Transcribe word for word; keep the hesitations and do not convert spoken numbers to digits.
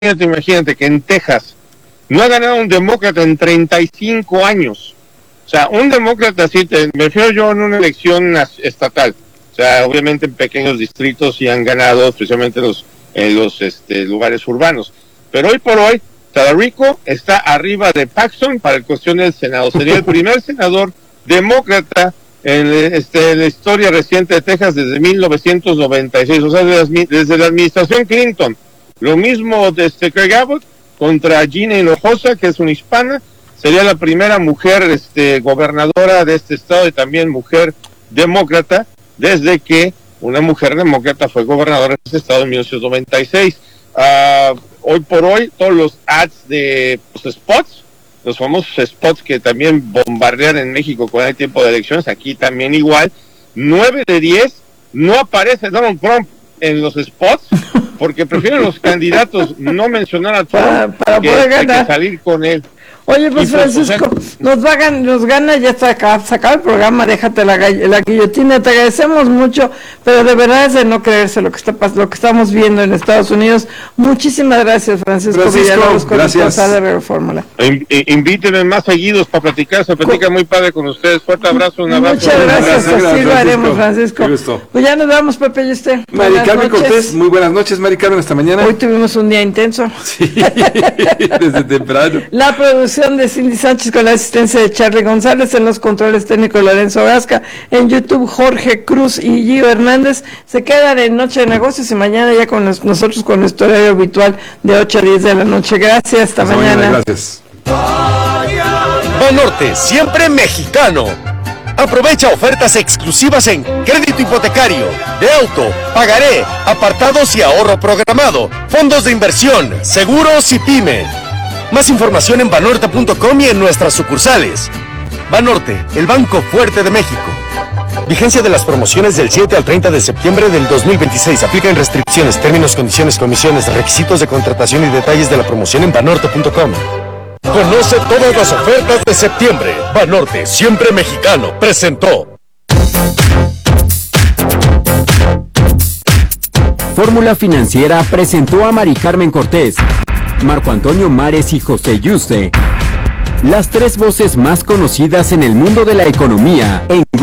imagínate, imagínate que en Texas no ha ganado un demócrata en treinta y cinco años. O sea, un demócrata, sí, te, me refiero yo en una elección estatal. O sea, obviamente en pequeños distritos sí han ganado, especialmente los, en los este, lugares urbanos. Pero hoy por hoy, Talarico está arriba de Paxton para el cuestión del Senado. Sería el primer senador demócrata en, este, en la historia reciente de Texas desde mil novecientos noventa y seis, o sea, desde, desde la administración Clinton. Lo mismo de este Craig Abbott contra Gina Hinojosa, que es una hispana, sería la primera mujer este, gobernadora de este estado y también mujer demócrata, desde que una mujer demócrata fue gobernadora de este estado en mil novecientos noventa y seis. Uh, hoy por hoy, todos los ads de pues, spots, los famosos spots que también bombardean en México cuando hay tiempo de elecciones, aquí también igual, nueve de diez no aparece Donald Trump en los spots, porque prefieren los candidatos no mencionar a Trump para, para que, poder ganar. que salir con él. Oye, pues, pues Francisco, o sea, nos, va, nos gana, ya está acá, se acaba el programa, déjate la, la guillotina, te agradecemos mucho, pero de verdad es de no creerse lo que está lo que estamos viendo en Estados Unidos. Muchísimas gracias, Francisco, Francisco Villalobos, gracias. de Reformula. Invítenme más seguidos para platicar, se platica muy padre con ustedes. Fuerte abrazo, un abrazo. Muchas gracias, gracias así gracias, lo haremos, Francisco. Francisco. Pues ya nos vamos, Pepe y usted. Mari Carmen Cortés, muy buenas noches, Mari Carmen, hasta mañana. Hoy tuvimos un día intenso. Sí, desde temprano. La producción de Cindy Sánchez con la asistencia de Charlie González, en los controles técnicos Lorenzo Gasca, en YouTube Jorge Cruz y Gio Hernández. Se quedan en Noche de Negocios y mañana ya con los, nosotros con nuestro horario habitual de ocho a diez de la noche. Gracias, hasta, hasta mañana. mañana. Gracias. Banorte, siempre mexicano. Aprovecha ofertas exclusivas en crédito hipotecario, de auto, pagaré, apartados y ahorro programado, fondos de inversión, seguros y pyme. Más información en banorte punto com y en nuestras sucursales. Banorte, el banco fuerte de México. Vigencia de las promociones del siete al treinta de septiembre del dos mil veintiséis. Aplican restricciones, términos, condiciones, comisiones, requisitos de contratación y detalles de la promoción en banorte punto com. Conoce todas las ofertas de septiembre. Banorte, siempre mexicano, presentó. Fórmula Financiera presentó a Mari Carmen Cortés, Marco Antonio Mares y José Yuste, las tres voces más conocidas en el mundo de la economía en